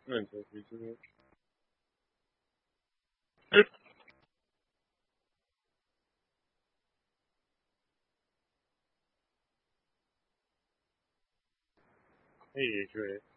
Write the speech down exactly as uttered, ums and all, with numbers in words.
那你头皮是可以追。